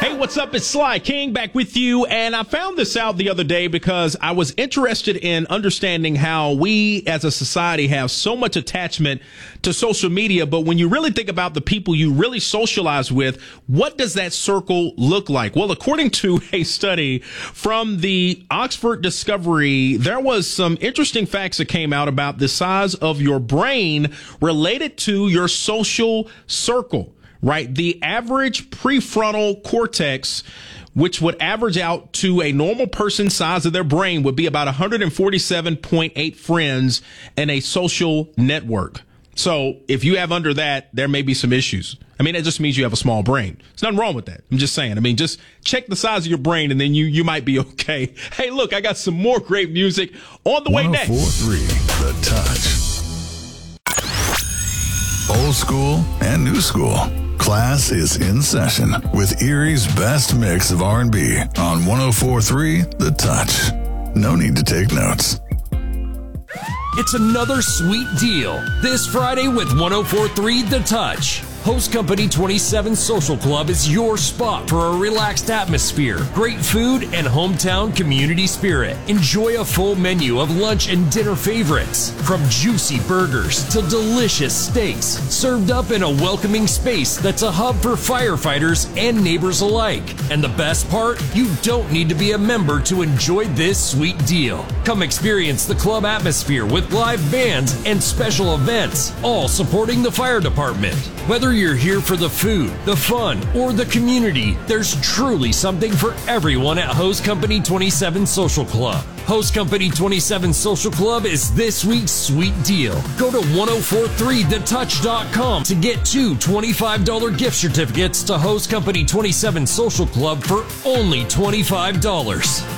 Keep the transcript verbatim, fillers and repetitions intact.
Hey, what's up? It's Sly King back with you. And I found this out the other day because I was interested in understanding how we as a society have so much attachment to social media. But when you really think about the people you really socialize with, what does that circle look like? Well, according to a study from the Oxford Discovery, there was some interesting facts that came out about the size of your brain related to your social circle. Right. The average prefrontal cortex, which would average out to a normal person's size of their brain, would be about one hundred forty-seven point eight friends in a social network. So if you have under that, there may be some issues. I mean, it just means you have a small brain. There's nothing wrong with that. I'm just saying. I mean, just check the size of your brain and then you, you might be okay. Hey, look, I got some more great music on the way next. one oh four point three The Touch. Old school and new school. Class is in session with Erie's best mix of R and B on one oh four point three The Touch. No need to take notes. It's another sweet deal this Friday with one oh four point three The Touch. Host Company twenty-seven Social Club is your spot for a relaxed atmosphere, great food, and hometown community spirit. Enjoy a full menu of lunch and dinner favorites, from juicy burgers to delicious steaks, served up in a welcoming space that's a hub for firefighters and neighbors alike. And the best part? You don't need to be a member to enjoy this sweet deal. Come experience the club atmosphere with live bands and special events, all supporting the fire department. Whether you're here for the food, the fun, or the community, there's truly something for everyone at Host Company twenty-seven Social Club. Host Company twenty-seven Social Club is this week's sweet deal. Go to one oh four point three the touch dot com to get two twenty-five dollars gift certificates to Host Company twenty-seven Social Club for only twenty-five dollars.